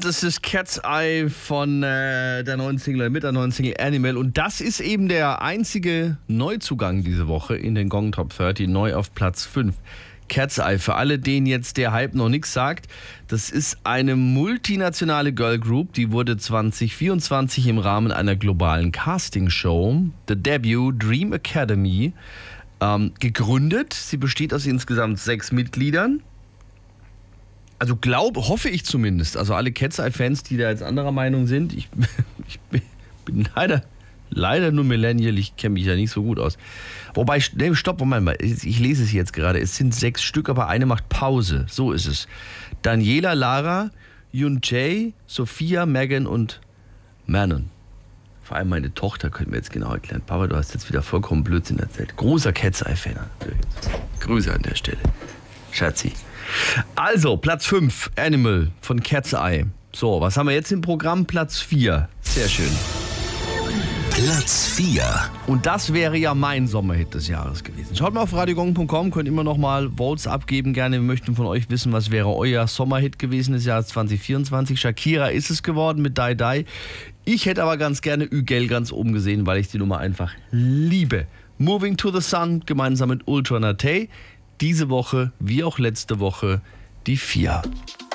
das ist Cat's Eye von der neuen Single, mit der neuen Single Animal. Und das ist eben der einzige Neuzugang diese Woche in den Gong Top 30, neu auf Platz 5. Cat's Eye, für alle, denen jetzt der Hype noch nichts sagt, das ist eine multinationale Girl Group, die wurde 2024 im Rahmen einer globalen Castingshow, The Debut Dream Academy, gegründet. Sie besteht aus insgesamt 6 Mitgliedern. Also hoffe ich zumindest, also alle Cat's Eye-Fans, die da jetzt anderer Meinung sind, ich bin leider nur Millennial, ich kenne mich ja nicht so gut aus. Wobei, stopp, Moment mal, ich lese es jetzt gerade, es sind 6 Stück, aber eine macht Pause, so ist es. Daniela, Lara, Yoon Jae, Sophia, Megan und Manon. Vor allem meine Tochter könnte mir jetzt genau erklären. Papa, du hast jetzt wieder vollkommen Blödsinn erzählt. Großer Cat's Eye-Fan. Grüße an der Stelle. Schatzi. Also, Platz 5, Animal von Cat's Eye. So, was haben wir jetzt im Programm? Platz 4. Sehr schön. Platz 4. Und das wäre ja mein Sommerhit des Jahres gewesen. Schaut mal auf radiogong.com, könnt immer noch mal Votes abgeben. Gerne, wir möchten von euch wissen, was wäre euer Sommerhit gewesen des Jahres 2024. Shakira ist es geworden mit Die Die. Ich hätte aber ganz gerne Ügel ganz oben gesehen, weil ich die Nummer einfach liebe. Moving to the Sun gemeinsam mit Ultra Nate. Diese Woche, wie auch letzte Woche, die 4.